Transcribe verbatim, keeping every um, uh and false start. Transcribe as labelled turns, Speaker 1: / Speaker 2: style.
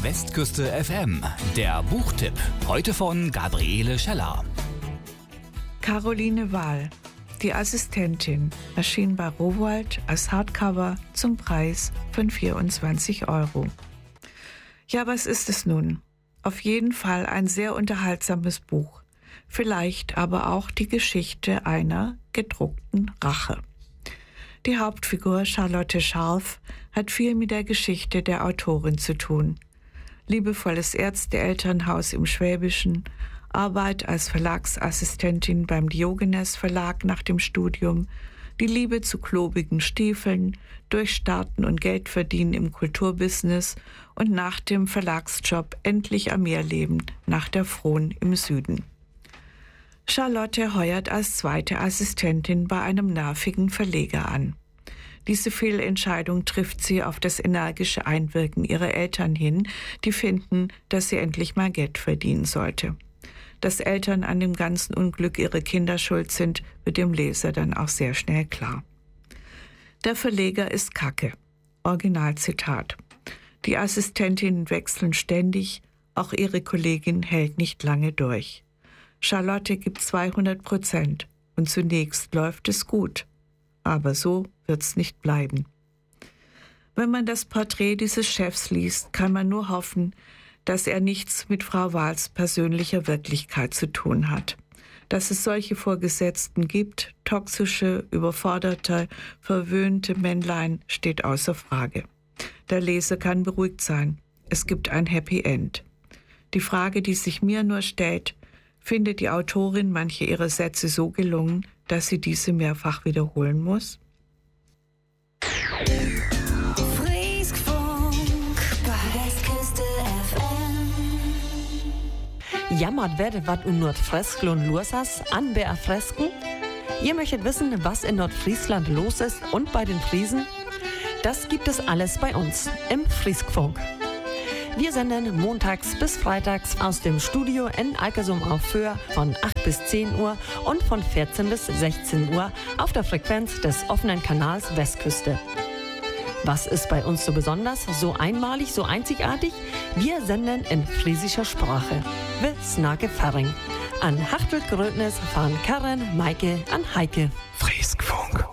Speaker 1: Westküste F M, der Buchtipp. Heute von Gabriele Scheller.
Speaker 2: Caroline Wahl, die Assistentin, erschien bei Rowohlt als Hardcover zum Preis von vierundzwanzig Euro. Ja, was ist es nun? Auf jeden Fall ein sehr unterhaltsames Buch. Vielleicht aber auch die Geschichte einer gedruckten Rache. Die Hauptfigur Charlotte Scharf hat viel mit der Geschichte der Autorin zu tun. Liebevolles Ärzte-Elternhaus im Schwäbischen, Arbeit als Verlagsassistentin beim Diogenes Verlag nach dem Studium, die Liebe zu klobigen Stiefeln, Durchstarten und Geldverdienen im Kulturbusiness und nach dem Verlagsjob endlich am Meer leben, nach der Fron im Süden. Charlotte heuert als zweite Assistentin bei einem nervigen Verleger an. Diese Fehlentscheidung trifft sie auf das energische Einwirken ihrer Eltern hin, die finden, dass sie endlich mal Geld verdienen sollte. Dass Eltern an dem ganzen Unglück ihrer Kinder schuld sind, wird dem Leser dann auch sehr schnell klar. Der Verleger ist Kacke. Originalzitat. Die Assistentinnen wechseln ständig, auch ihre Kollegin hält nicht lange durch. Charlotte gibt zweihundert Prozent und zunächst läuft es gut. Aber so wird's nicht bleiben. Wenn man das Porträt dieses Chefs liest, kann man nur hoffen, dass er nichts mit Frau Wahls persönlicher Wirklichkeit zu tun hat. Dass es solche Vorgesetzten gibt, toxische, überforderte, verwöhnte Männlein, steht außer Frage. Der Leser kann beruhigt sein. Es gibt ein Happy End. Die Frage, die sich mir nur stellt: Findet die Autorin manche ihrer Sätze so gelungen, dass sie diese mehrfach wiederholen muss?
Speaker 3: Frieskfunk bei Westküste F M.
Speaker 4: Jammert werdet wat un Nordfreskel und Lursas an Bär Fresken? Ihr möchtet wissen, was in Nordfriesland los ist und bei den Friesen? Das gibt es alles bei uns im Frieskfunk. Wir senden montags bis freitags aus dem Studio in Alkersum auf Föhr von acht bis zehn Uhr und von vierzehn bis sechzehn Uhr auf der Frequenz des offenen Kanals Westküste. Was ist bei uns so besonders, so einmalig, so einzigartig? Wir senden in friesischer Sprache. Wir snake Ferring. An Hachtel Grödnis fahren Karen, Maike, an Heike.
Speaker 1: Frieskfunk.